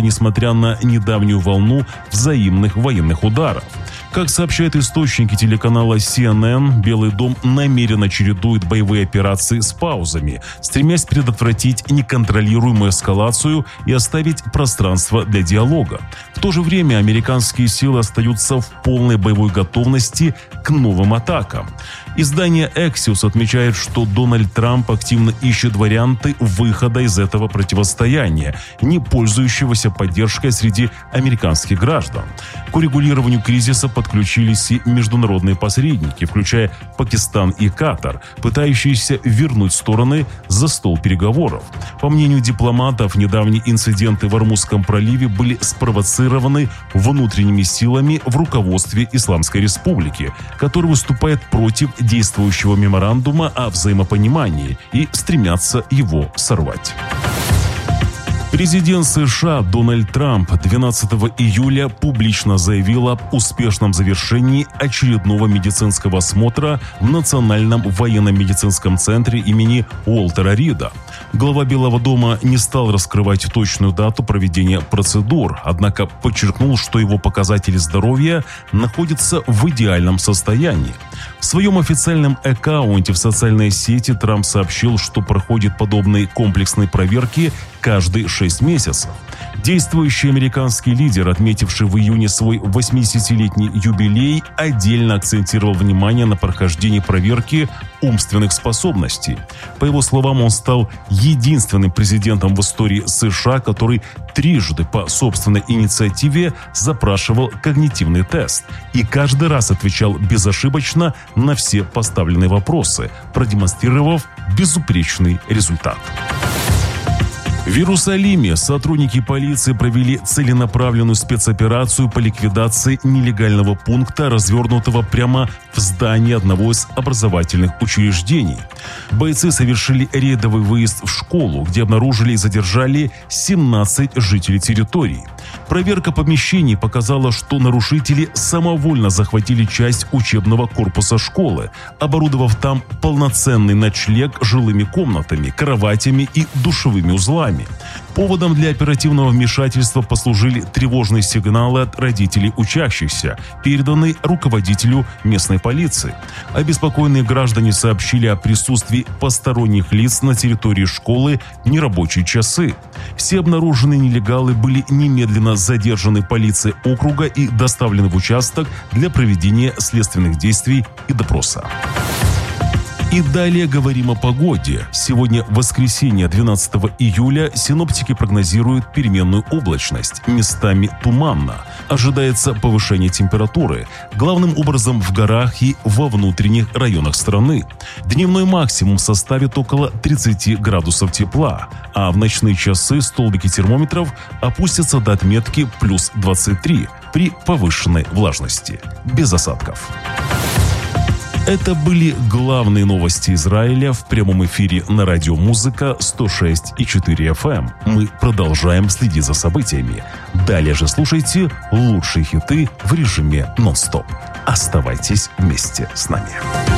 несмотря на недавнюю волну взаимных военных ударов. Как сообщают источники телеканала CNN, Белый дом намеренно чередует боевые операции с паузами, стремясь предотвратить неконтролируемую эскалацию и оставить пространство для диалога. В то же время американские силы остаются в полной боевой готовности к новым атакам. Издание Axios отмечает, что Дональд Трамп активно ищет варианты выхода из этого противостояния, не пользующегося поддержкой среди американских граждан. К урегулированию кризиса подключились и международные посредники, включая Пакистан и Катар, пытающиеся вернуть стороны за стол переговоров. По мнению дипломатов, недавние инциденты в Ормузском проливе были спровоцированы внутренними силами в руководстве Исламской Республики, который выступает против действующего меморандума о взаимопонимании и стремятся его сорвать. Президент США Дональд Трамп 12 июля публично заявил об успешном завершении очередного медицинского осмотра в Национальном военно-медицинском центре имени Уолтера Рида. Глава Белого дома не стал раскрывать точную дату проведения процедур, однако подчеркнул, что его показатели здоровья находятся в идеальном состоянии. В своем официальном аккаунте в социальной сети Трамп сообщил, что проходит подобные комплексные проверки каждые 6 месяцев. Действующий американский лидер, отметивший в июне свой 80-летний юбилей, отдельно акцентировал внимание на прохождении проверки умственных способностей. По его словам, он стал единственным президентом в истории США, который трижды по собственной инициативе запрашивал когнитивный тест и каждый раз отвечал безошибочно на все поставленные вопросы, продемонстрировав безупречный результат. В Иерусалиме сотрудники полиции провели целенаправленную спецоперацию по ликвидации нелегального пункта, развернутого прямо в здании одного из образовательных учреждений. Бойцы совершили рейдовый выезд в школу, где обнаружили и задержали 17 жителей территории. Проверка помещений показала, что нарушители самовольно захватили часть учебного корпуса школы, оборудовав там полноценный ночлег жилыми комнатами, кроватями и душевыми узлами. Поводом для оперативного вмешательства послужили тревожные сигналы от родителей учащихся, переданные руководителю местной полиции. Обеспокоенные граждане сообщили о присутствии посторонних лиц на территории школы в нерабочие часы. Все обнаруженные нелегалы были немедленно задержаны полицией округа и доставлены в участок для проведения следственных действий и допроса. И далее говорим о погоде. Сегодня воскресенье, 12 июля, синоптики прогнозируют переменную облачность, местами туманно. Ожидается повышение температуры, главным образом в горах и во внутренних районах страны. Дневной максимум составит около 30 градусов тепла, а в ночные часы столбики термометров опустятся до отметки плюс 23 при повышенной влажности, без осадков. Это были главные новости Израиля в прямом эфире на радио «Музыка» 106,4 FM. Мы продолжаем следить за событиями. Далее же слушайте лучшие хиты в режиме нон-стоп. Оставайтесь вместе с нами.